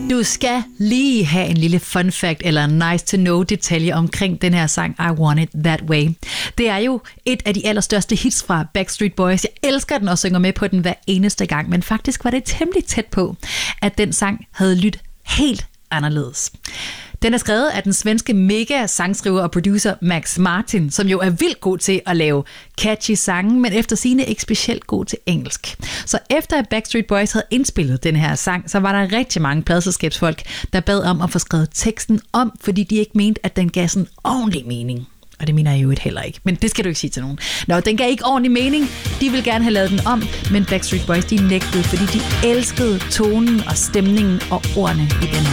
Du skal lige have en lille fun fact eller nice to know detalje omkring den her sang I Want It That Way. Det er jo et af de allerstørste hits fra Backstreet Boys. Jeg elsker den og synger med på den hver eneste gang, men faktisk var det temmelig tæt på, at den sang havde lyttet helt anderledes. Den er skrevet af den svenske mega-sangskriver og producer Max Martin, som jo er vildt god til at lave catchy sange, men efter sigende ikke specielt god til engelsk. Så efter at Backstreet Boys havde indspillet den her sang, så var der rigtig mange pladeselskabsfolk, der bad om at få skrevet teksten om, fordi de ikke mente, at den gav sådan ordentlig mening. Og det mener jeg jo heller ikke, men det skal du ikke sige til nogen. Nå, den gav ikke ordentlig mening. De ville gerne have lavet den om, men Backstreet Boys de nægtede, fordi de elskede tonen og stemningen og ordene i den her.